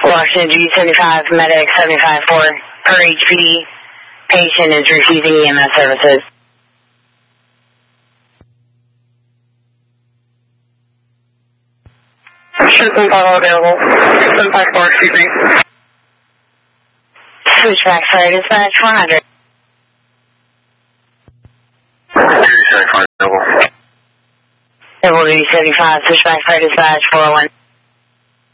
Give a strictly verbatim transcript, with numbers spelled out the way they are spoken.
Washington G seventy-five, medic seventy-five four, per H P D. Patient is refusing E M S services. seven five available. seven five four, excuse me. Switchback, sorry, dispatch four hundred. seventy-five available. It will be seventy-five, switchback, sorry, dispatch four oh one.